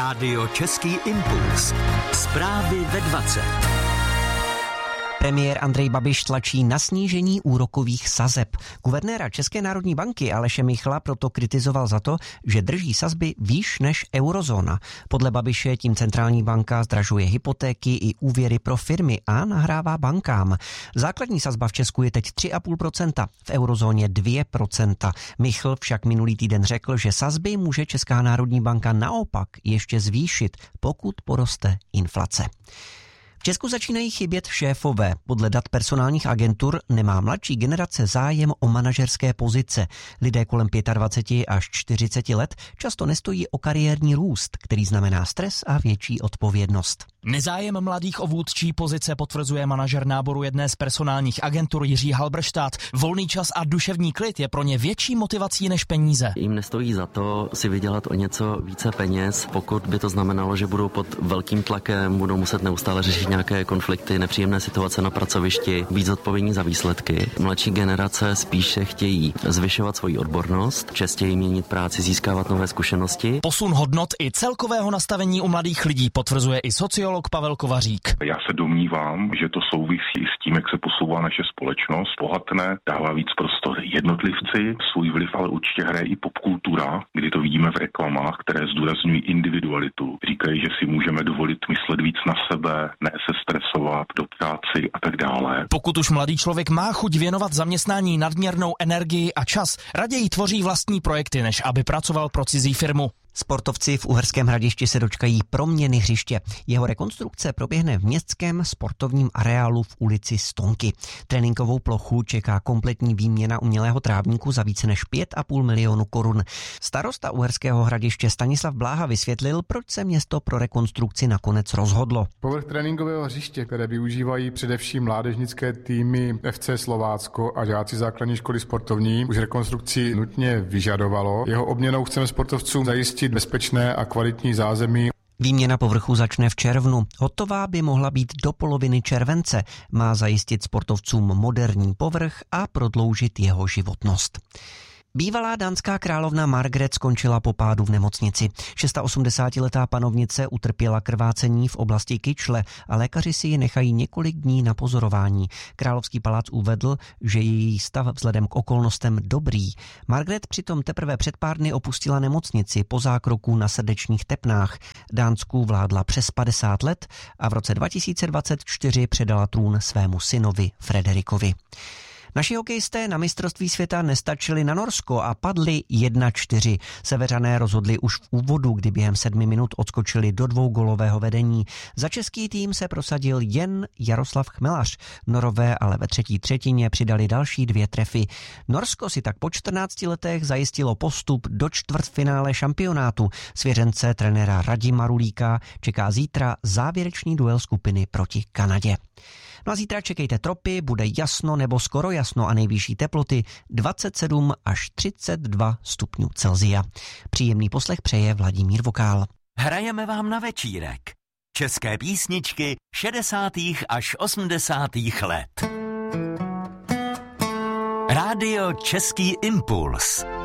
Rádio Český impuls. Zprávy ve 20. Premiér Andrej Babiš tlačí na snížení úrokových sazeb. Guvernéra České národní banky Aleše Michla proto kritizoval za to, že drží sazby výš než eurozóna. Podle Babiše tím centrální banka zdražuje hypotéky i úvěry pro firmy a nahrává bankám. Základní sazba v Česku je teď 3,5%, v eurozóně 2%. Michl však minulý týden řekl, že sazby může Česká národní banka naopak ještě zvýšit, pokud poroste inflace. V Česku začínají chybět šéfové. Podle dat personálních agentur nemá mladší generace zájem o manažerské pozice. Lidé kolem 25 až 40 let často nestojí o kariérní růst, který znamená stres a větší odpovědnost. Nezájem mladých o vůdčí pozice potvrzuje manažer náboru jedné z personálních agentur Jiří Halberštát. Volný čas a duševní klid je pro ně větší motivací než peníze. Jim nestojí za to si vydělat o něco více peněz, pokud by to znamenalo, že budou pod velkým tlakem, budou muset neustále řešit nějaké konflikty, nepříjemné situace na pracovišti, být zodpovědní za výsledky. Mladší generace spíše chtějí zvyšovat svoji odbornost, častěji měnit práci, získávat nové zkušenosti. Posun hodnot i celkového nastavení u mladých lidí potvrzuje i sociolog Pavel Kovařík. Já se domnívám, že to souvisí s tím, jak se posouvá naše společnost. Bohatne, dává víc prostor jednotlivci, svůj vliv ale určitě hraje i popkultura, kdy to vidíme v reklamách, které zdůrazňují individualitu. Říkají, že si můžeme dovolit myslet víc na sebe, ne se stresovat do práci a tak dále. Pokud už mladý člověk má chuť věnovat zaměstnání nadměrnou energii a čas, raději tvoří vlastní projekty, než aby pracoval pro cizí firmu. Sportovci v Uherském Hradišti se dočkají proměny hřiště. Jeho rekonstrukce proběhne v městském sportovním areálu v ulici Stonky. Tréninkovou plochu čeká kompletní výměna umělého trávníku za více než 5,5 milionu korun. Starosta Uherského Hradiště Stanislav Bláha vysvětlil, proč se město pro rekonstrukci nakonec rozhodlo. Povrch tréninkového hřiště, které využívají především mládežnické týmy FC Slovácko a žáci základní školy sportovní, už rekonstrukci nutně vyžadovalo. Jeho obměnou chceme sportovcům zajistit bezpečné a kvalitní zázemí. Výměna povrchu začne v červnu. Hotová by mohla být do poloviny července. Má zajistit sportovcům moderní povrch a prodloužit jeho životnost. Bývalá dánská královna Margaret skončila po pádu v nemocnici. 86letá panovnice utrpěla krvácení v oblasti kyčle a lékaři si ji nechají několik dní na pozorování. Královský palác uvedl, že je její stav vzhledem k okolnostem dobrý. Margaret přitom teprve před pár dny opustila nemocnici po zákroku na srdečních tepnách. Dánsku vládla přes 50 let a v roce 2024 předala trůn svému synovi Frederikovi. Naši hokejisté na mistrovství světa nestačili na Norsko a padli 1-4. Seveřané rozhodli už v úvodu, kdy během 7 minut odskočili do 2gólového vedení. Za český tým se prosadil jen Jaroslav Chmelař. Norové ale ve třetí třetině přidali další 2 trefy. Norsko si tak po 14 letech zajistilo postup do čtvrtfinále šampionátu. Svěřence trenéra Radima Rulíka čeká zítra závěrečný duel skupiny proti Kanadě. No a zítra čekejte tropy, bude jasno nebo skoro jasno a nejvyšší teploty 27 až 32 stupňů Celsia. Příjemný poslech přeje Vladimír Vokál. Hrajeme vám na večírek. České písničky 60. až 80. let. Rádio Český impuls.